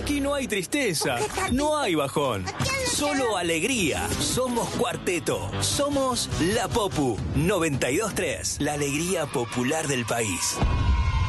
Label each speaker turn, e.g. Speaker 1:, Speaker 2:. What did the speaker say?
Speaker 1: Aquí no hay tristeza, no hay bajón, solo alegría. Somos Cuarteto, somos La Popu 92.3, la alegría popular del país.